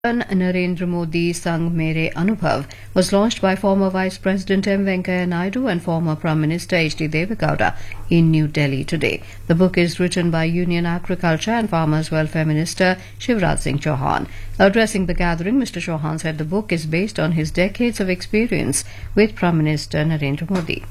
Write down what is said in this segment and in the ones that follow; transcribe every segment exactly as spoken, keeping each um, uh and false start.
Narendra Modi Sang Mere Anubhav was launched by former Vice President M. Venkaiah Naidu and former Prime Minister H D Devegowda in New Delhi today. The book is written by Union Agriculture and Farmers Welfare Minister Shivraj Singh Chauhan. Addressing the gathering, Mister Chauhan said the book is based on his decades of experience with Prime Minister Narendra Modi.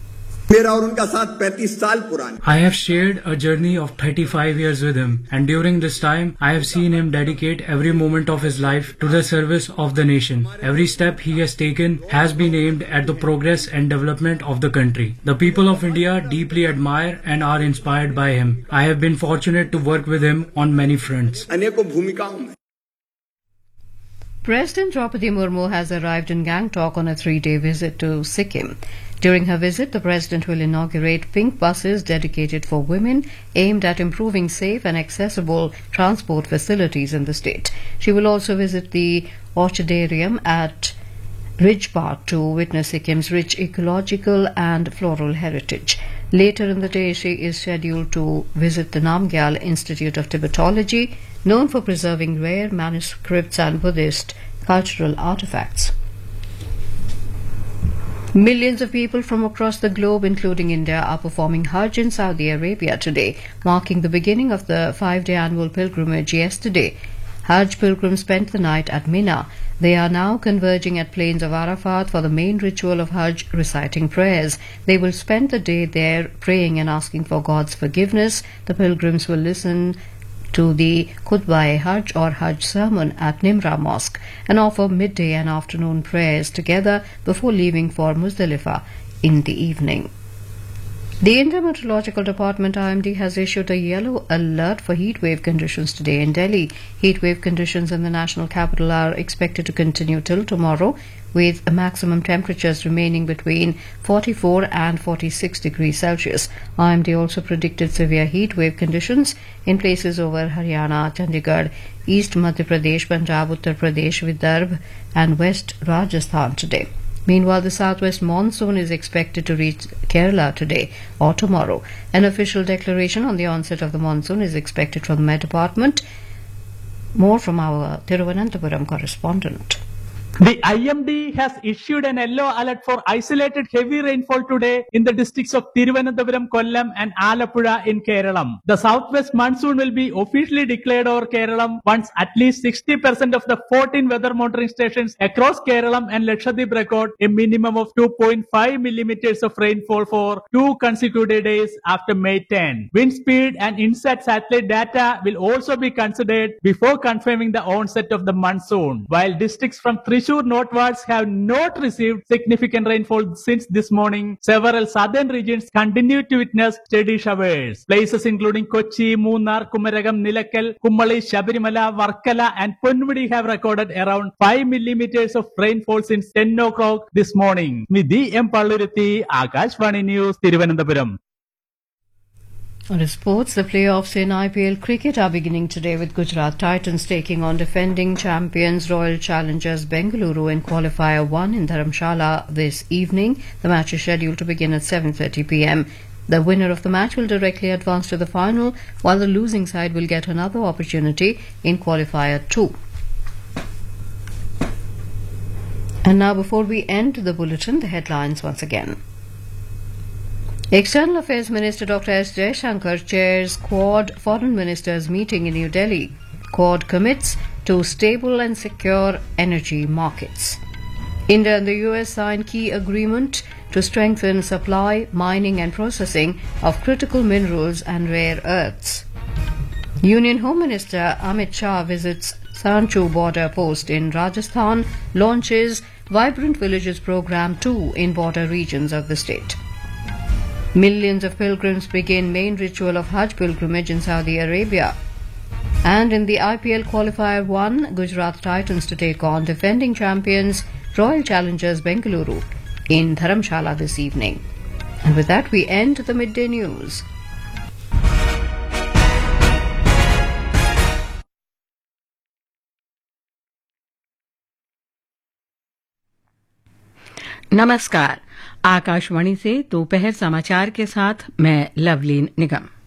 I have shared a journey of thirty-five years with him, and during this time, I have seen him dedicate every moment of his life to the service of the nation. Every step he has taken has been aimed at the progress and development of the country. The people of India deeply admire and are inspired by him. I have been fortunate to work with him on many fronts. President Draupadi Murmu has arrived in Gangtok on a three-day visit to Sikkim. During her visit, the President will inaugurate pink buses dedicated for women, aimed at improving safe and accessible transport facilities in the state. She will also visit the orchidarium at Ridge Park to witness Sikkim's rich ecological and floral heritage. Later in the day, she is scheduled to visit the Namgyal Institute of Tibetology, known for preserving rare manuscripts and Buddhist cultural artifacts. Millions of people from across the globe, including India, are performing Hajj in Saudi Arabia today, marking the beginning of the five-day annual pilgrimage yesterday. Hajj pilgrims spent the night at Mina. They are now converging at plains of Arafat for the main ritual of Hajj, reciting prayers. They will spend the day there praying and asking for God's forgiveness. The pilgrims will listen to the Khutbah-e-Hajj or Hajj sermon at Nimra Mosque and offer midday and afternoon prayers together before leaving for Muzdalifah in the evening. The Indian Meteorological Department I M D has issued a yellow alert for heatwave conditions today in Delhi. Heatwave conditions in the national capital are expected to continue till tomorrow, with maximum temperatures remaining between forty-four and forty-six degrees Celsius. I M D also predicted severe heatwave conditions in places over Haryana, Chandigarh, East Madhya Pradesh, Punjab, Uttar Pradesh, Vidarbha and West Rajasthan today. Meanwhile, the southwest monsoon is expected to reach Kerala today or tomorrow. An official declaration on the onset of the monsoon is expected from the Met Department. More from our Thiruvananthapuram correspondent. The I M D has issued an yellow alert for isolated heavy rainfall today in the districts of Thiruvananthapuram, Kollam and Alappuzha in Kerala. The southwest monsoon will be officially declared over Kerala once at least sixty percent of the fourteen weather monitoring stations across Kerala and Lakshadweep record a minimum of two point five millimeters of rainfall for two consecutive days after May tenth. Wind speed and INSAT satellite data will also be considered before confirming the onset of the monsoon. While districts from Thrissur northwards have not received significant rainfall since this morning, several southern regions continue to witness steady showers. Places including Kochi, Munnar, Kumaragam, Nilakal, Kummali, Shabarimala, Varkala and Ponvadi have recorded around five millimeters of rainfall since ten o'clock this morning. Midhi M. Palluruthi, Akashvani News, Thiruvananthapuram. On to sports, the playoffs in I P L cricket are beginning today with Gujarat Titans taking on defending champions Royal Challengers Bengaluru in Qualifier one in Dharamshala this evening. The match is scheduled to begin at seven thirty p m. The winner of the match will directly advance to the final, while the losing side will get another opportunity in Qualifier two. And now, before we end the bulletin, the headlines once again. External Affairs Minister Doctor S. Jaishankar chairs Quad Foreign Ministers meeting in New Delhi. Quad commits to stable and secure energy markets. India and the U S sign key agreement to strengthen supply, mining and processing of critical minerals and rare earths. Union Home Minister Amit Shah visits Sanchu border post in Rajasthan, launches Vibrant Villages Programme two in border regions of the state. Millions of pilgrims begin main ritual of Hajj pilgrimage in Saudi Arabia. And in the I P L Qualifier one, Gujarat Titans to take on defending champions Royal Challengers Bengaluru in Dharamshala this evening. And with that, we end the midday news. नमस्कार, आकाशवाणी से दोपहर समाचार के साथ मैं लवलीन निगम।